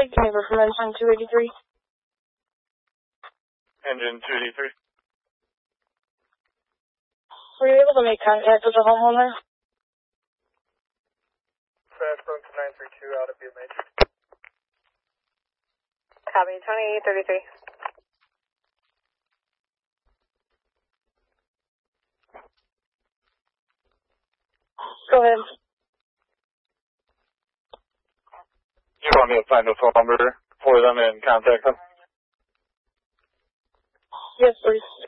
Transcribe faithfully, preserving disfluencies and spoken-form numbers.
take over from engine two eighty-three. Engine two eighty-three. Were you able to make contact with the homeowner? Crash Burlington nine three two out of view major. Copy, Tony thirty-three. Go ahead. You want me to find a phone number for them and contact them? Yes, please.